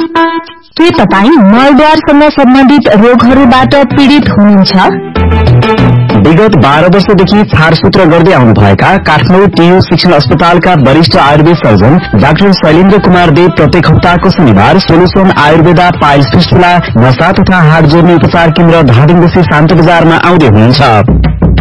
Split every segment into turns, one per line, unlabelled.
के तपाईँ मलद्वारसँग सम्बन्धित रोगहरूबाट पीड़ित हुनुहुन्छ?
विगत 12 वर्षदेखि छारसूत्र गर्दै आउनुभएका काठमाडौँ टियु शिक्षण अस्पतालका वरिष्ठ आयुर्वेद सर्जन डाक्टर शैलेन्द्र कुमार देव प्रत्येक हप्ताको शनिबार सोलुसन आयुर्वेदा पाइल्स फिस्टुला नसा तथा हाड जोड्ने उपचार केन्द्र धादिङदेखि शान्त बजारमा आउँदै हुनुहुन्छ।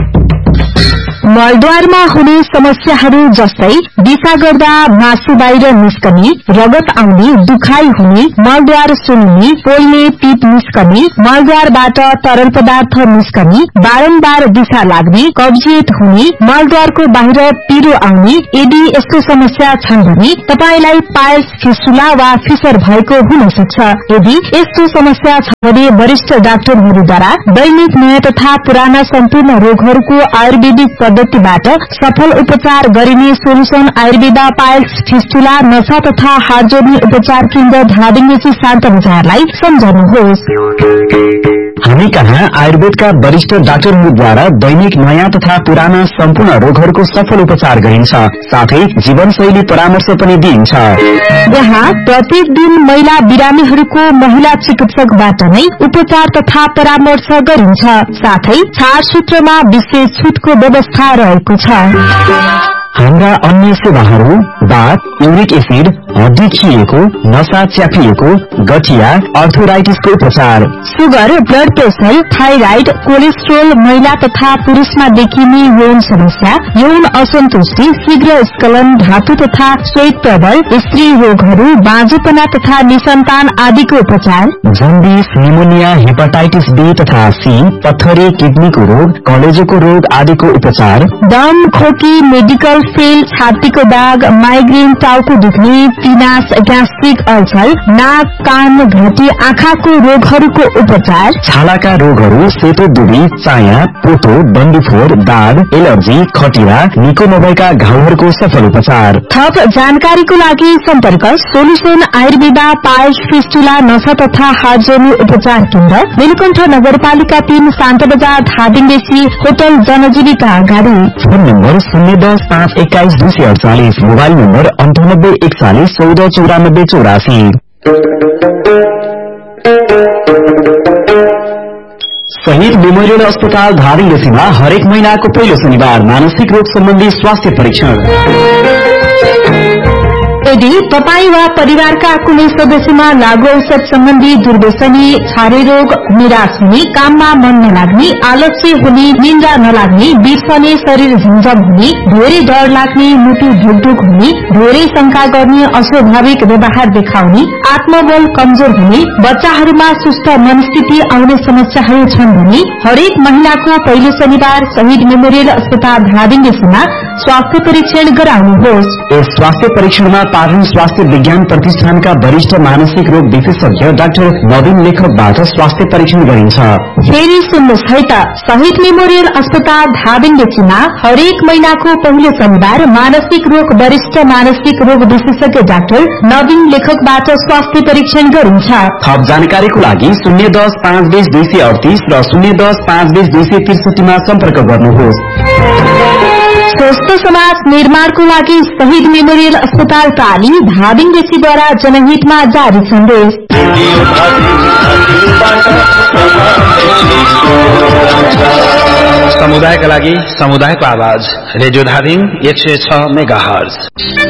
मलद्वारमा हुने समस्याहरू जस्तै दिशा गर्दा मासु बाहिर निस्कने, रगत आउने, दुखाइ हुने, मलद्वार सुन्ने, पोल्ने, पिप निस्कने, मलद्वारबाट तरल पदार्थ निस्कने, बारम्बार दिशा लाग्ने, कब्जियत हुने, मलद्वारको बाहिर पिरो आउने, यदि यस्तो समस्या छन् भने तपाईलाई पाइल्स फिस्टुला वा फिसर भएको हुन सक्छ। यदि यस्तो समस्या छ भने वरिष्ठ डाक्टरहरूद्वारा दैनिक नयाँ तथा पुराना सम्पूर्ण रोगहरूको आयुर्वेदिक पद्धतिबाट सफल उपचार गरिने सोलुसन आयुर्वेदा पाइल्स फिस्टुला नसा तथा हाड जोड्ने उपचार केन्द्र धादिङदेखि शान्त बजारलाई सम्झनुहोस्।
हामी कहाँ आयुर्वेदका वरिष्ठ डाक्टरहरूद्वारा दैनिक नयाँ तथा पुराना सम्पूर्ण रोगहरूको सफल उपचार गरिन्छ, साथै जीवनशैली परामर्श पनि दिइन्छ।
यहाँ प्रत्येक दिन महिला बिरामीहरूको महिला चिकित्सकबाट नै उपचार तथा परामर्श गरिन्छ, साथै छारसूत्रमा विशेष छुटको व्यवस्था रहेको छ।
हाम्रा अन्य सेवाहरू दाँत, युरिक एसिड, हड्डी खिएको, नसा च्यापिएको, गठिया, अर्थोराइटिसको उपचार,
sugar, blood pressure, thyroid, cholesterol, महिला तथा पुरूषमा देखिने यौन समस्या, यौन असन्तुष्टि, शीघ्र स्खलन, धातु तथा श्वेत प्रबल, स्त्री रोगहरू, बाँझोपना तथा निसन्तान आदिको उपचार,
जन्डिस, निमोनिया, हेपाटाइटिस बी तथा सी, पत्थरी, किडनीको रोग, कलेजोको रोग आदिको उपचार,
दम, खोकी, मेडिकल फेल, छातीको दाग, माइग्रेन, टाउको दुख्ने, पिनास, ग्यास्ट्रिक अल्सर, नाक, कान, घटी, आँखाको रोगहरूको उपचार,
छालाका रोगहरू, सेतो दुबी, चाया, पोतो, डन्डीफोर, दाग, एलर्जी, खटिरा, निको नभएका घाउहरूको सफल उपचार।
थप जानकारीको लागि सम्पर्क सोलुसन आयुर्वेदा पाइल्स फिस्टुला नसा तथा हाड जोड्ने उपचार केन्द्र, नीलकण्ठ नगरपालिका 3 शान्त बजार धादिङदेखि होटल जनजीविका अगाडि।
Phone number 010-521-248, mobile number 98-41-14-94-84। शहीद मेमोरियल अस्पताल धादिङमा हरेक महिनाको पहिलो शनिबार मानसिक रोग सम्बन्धी स्वास्थ्य परीक्षण।
यदि तपाई वा परिवारका कुनै सदस्यमा लागू औषध सम्बन्धी दुर्व्यसनी, छारे रोग, निराश हुने, काममा मन नलाग्ने, आलस्य हुने, निन्द्रा नलाग्ने, बिर्सने, शरीर झमझम हुने, धेरै डर लाग्ने, मुटु ढुकढुक हुने, धेरै शंका गर्ने, अस्वाभाविक व्यवहार देखाउने, आत्मबल कमजोर हुने, बच्चाहरूमा सुस्त मनस्थिति आउने समस्याहरू छन् भने हरेक महिनाको पहिलो शनिबार शहीद मेमोरियल अस्पताल धादिङमा स्वास्थ्य परीक्षण गराउनुहोस्।
यस स्वास्थ्य परीक्षणमा पाटन स्वास्थ्य विज्ञान प्रतिष्ठानका वरिष्ठ मानसिक रोग विशेषज्ञ डाक्टर नवीन लेखकबाट स्वास्थ्य परीक्षण गरिन्छ।
फेरि सुन्नुहोस् है त, शहीद मेमोरियल अस्पताल धादिङमा हरेक महिनाको पहिलो शनिबार मानसिक रोग वरिष्ठ मानसिक रोग विशेषज्ञ डाक्टर नवीन लेखकबाट स्वास्थ्य परीक्षण गरिन्छ।
थप जानकारीको लागि 010-520-238 र 010-520-263 मा सम्पर्क गर्नुहोस्।
स्वस्थ समाज निर्माणको लागि शहीद मेमोरियल अस्पताल काली धादिङद्वारा जनहितमा जारी सन्देश।
समुदायका लागि समुदायको आवाज, रेडियो धादिङ 106 मेगाहर्ज।